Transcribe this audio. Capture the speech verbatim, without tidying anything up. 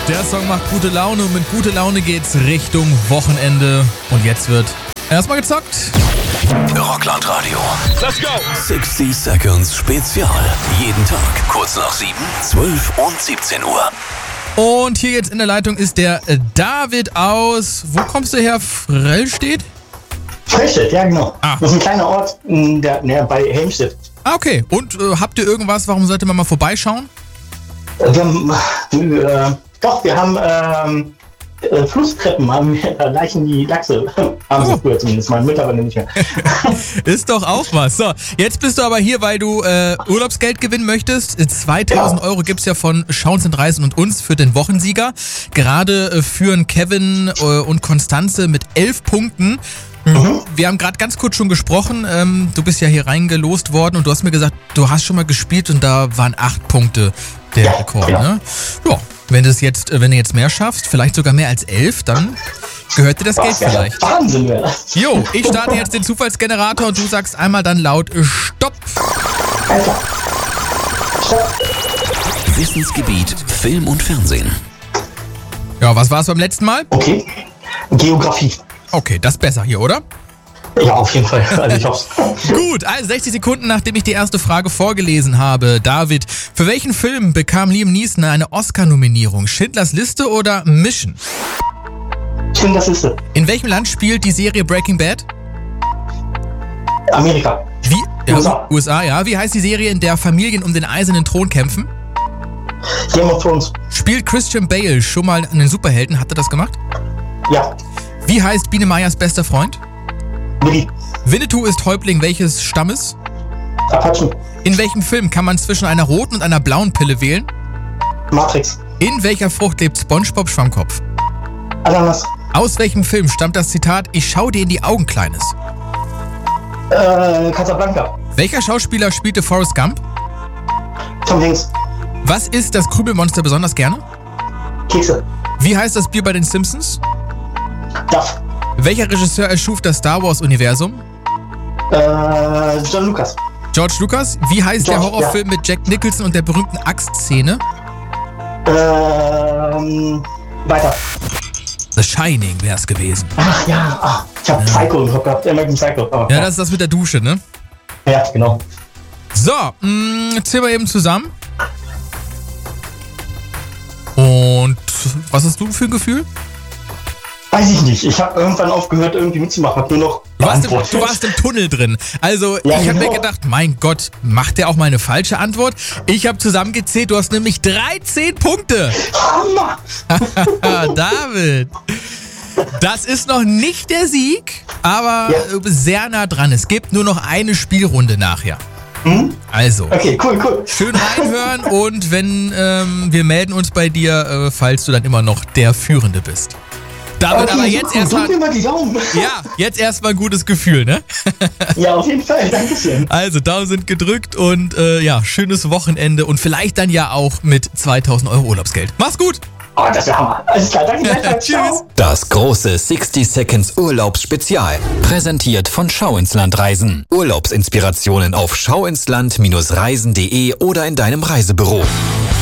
Der Song macht gute Laune und mit guter Laune geht's Richtung Wochenende. Und jetzt wird erstmal gezockt. Rockland Radio. Let's go! sixty Seconds Spezial. Jeden Tag kurz nach sieben, zwölf und siebzehn Uhr. Und hier jetzt in der Leitung ist der äh, David aus, wo kommst du her? Frellstedt? Frellstedt, ja genau. Ah. Das ist ein kleiner Ort in der, der, bei Helmstedt. Ah, okay. Und äh, habt ihr irgendwas, warum sollte man mal vorbeischauen? Wir haben, äh, doch, wir haben ähm, äh, Flusstreppen, haben wir, da leichen die Lachse. Haben sie Oh. früher zumindest, mal mittlerweile nicht mehr. Ist doch auch was. So, jetzt bist du aber hier, weil du äh, Urlaubsgeld gewinnen möchtest. zweitausend Euro gibt's ja von Schauens und Reisen und uns für den Wochensieger. Gerade äh, führen Kevin äh, und Konstanze mit elf Punkten. Mhm. Wir haben gerade ganz kurz schon gesprochen. Ähm, du bist ja hier reingelost worden und du hast mir gesagt, du hast schon mal gespielt und da waren acht Punkte der Ja, Rekord. genau. Ne? Ja, wenn du es jetzt, äh, wenn du jetzt mehr schaffst, vielleicht sogar mehr als elf, dann gehört dir das Geld Was ja vielleicht. Wahnsinn wäre. Jo, ich starte jetzt den Zufallsgenerator und du sagst einmal dann laut äh, Stopp. Alter. Stopp. Wissensgebiet Film und Fernsehen. Ja, was war es beim letzten Mal? Okay. Geografie. Okay, das ist besser hier, oder? Ja, auf jeden Fall. Also ich hoff's. Gut, also sechzig Sekunden, nachdem ich die erste Frage vorgelesen habe. David, für welchen Film bekam Liam Neeson eine Oscar-Nominierung? Schindlers Liste oder Mission? Stimmt, das ist es. In welchem Land spielt die Serie Breaking Bad? Amerika. Wie? Ja, U S A. U S A, ja. Wie heißt die Serie, in der Familien um den eisernen Thron kämpfen? Game of Thrones. Spielt Christian Bale schon mal einen Superhelden? Hat er das gemacht? Ja. Wie heißt Biene Meyers bester Freund? Willi. Winnetou ist Häuptling welches Stammes? Apachen. In welchem Film kann man zwischen einer roten und einer blauen Pille wählen? Matrix. In welcher Frucht lebt SpongeBob Schwammkopf? Ananas. Aus welchem Film stammt das Zitat, ich schau dir in die Augen, Kleines? Äh, Casablanca. Welcher Schauspieler spielte Forrest Gump? Tom Hanks. Was isst das Krümelmonster besonders gerne? Kekse. Wie heißt das Bier bei den Simpsons? Duff. Welcher Regisseur erschuf das Star Wars-Universum? Äh, John Lucas. George Lucas. Wie heißt der George, Horrorfilm mit Jack Nicholson und der berühmten Axtszene? Ähm, weiter. The Shining wär's gewesen. Ach ja, ah, ich hab Psycho im Kopf gehabt. American Psycho. Aber, Ja, das ist das mit der Dusche, ne? ja, genau. So, mh, zählen wir eben zusammen. Und was hast du für ein Gefühl? Weiß ich nicht. Ich habe irgendwann aufgehört, irgendwie mitzumachen. Hab nur noch Du warst, im, beantwortet. du warst im Tunnel drin. Also Ja, ich habe mir genau. gedacht, mein Gott, macht der auch mal eine falsche Antwort? Ich habe zusammengezählt, du hast nämlich dreizehn Punkte. Hammer! David, das ist noch nicht der Sieg, aber Ja. äh, sehr nah dran. Es gibt nur noch eine Spielrunde nachher. Hm? Also, Okay, cool, cool. schön reinhören und wenn ähm, wir melden uns bei dir, äh, falls du dann immer noch der Führende bist. David, Okay, aber jetzt super. erstmal, Drück mir mal die Daumen. ja, jetzt erstmal ein gutes Gefühl, ne? Ja, auf jeden Fall. Dankeschön. Also, Daumen sind gedrückt und äh, ja, schönes Wochenende und vielleicht dann ja auch mit zweitausend Euro Urlaubsgeld. Mach's gut! Oh, das ist Hammer. Alles klar, danke gleichfalls. Tschüss. Ciao. Das große sixty Seconds Urlaubsspezial. Präsentiert von Schau ins Land Reisen. Urlaubsinspirationen auf schau ins Land Reisen punkt de oder in deinem Reisebüro.